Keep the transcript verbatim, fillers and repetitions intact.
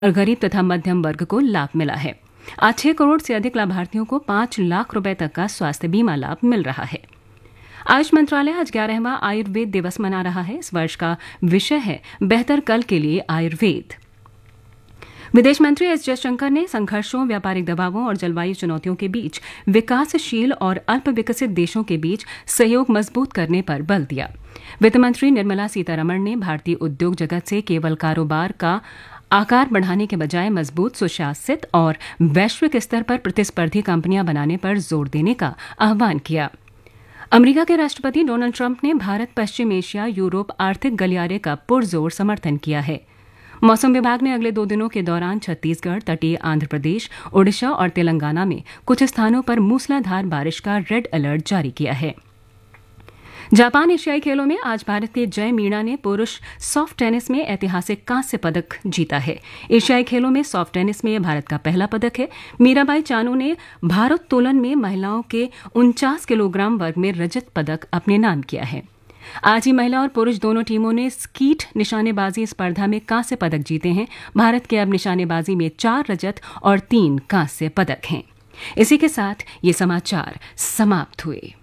और गरीब तथा मध्यम वर्ग को लाभ मिला है। आज छह करोड़ से अधिक लाभार्थियों को पांच लाख रुपए तक का स्वास्थ्य बीमा लाभ मिल रहा है। आयुष मंत्रालय आज ग्यारहवां आयुर्वेद दिवस मना रहा है। इस वर्ष का विषय है बेहतर कल के लिए आयुर्वेद। विदेश मंत्री एस जयशंकर ने संघर्षों, व्यापारिक दबावों और जलवायु चुनौतियों के बीच विकासशील और अल्प विकसित देशों के बीच सहयोग मजबूत करने पर बल दिया। वित्त मंत्री निर्मला सीतारमण ने भारतीय उद्योग जगत से केवल कारोबार का आकार बढ़ाने के बजाय मजबूत, सुशासित और वैश्विक स्तर पर प्रतिस्पर्धी कंपनियां बनाने पर जोर देने का आह्वान किया। अमेरिका के राष्ट्रपति डोनाल्ड ट्रंप ने भारत, पश्चिम एशिया, यूरोप आर्थिक गलियारे का पुरजोर समर्थन किया है। मौसम विभाग ने अगले दो दिनों के दौरान छत्तीसगढ़, तटीय आंध्र प्रदेश, ओडिशा और तेलंगाना में कुछ स्थानों पर मूसलाधार बारिश का रेड अलर्ट जारी किया है। जापान एशियाई खेलों में आज भारत के जय मीणा ने पुरुष सॉफ्ट टेनिस में ऐतिहासिक कांस्य पदक जीता है। एशियाई खेलों में सॉफ्ट टेनिस में यह भारत का पहला पदक है। मीराबाई चानू ने भारोत्तोलन में महिलाओं के उनचास किलोग्राम वर्ग में रजत पदक अपने नाम किया है। आज ही महिला और पुरुष दोनों टीमों ने स्कीट निशानेबाजी स्पर्धा में कांस्य पदक जीते हैं। भारत के अब निशानेबाजी में चार रजत और तीन कांस्य पदक हैं। इसी के साथ ये समाचार समाप्त हुए।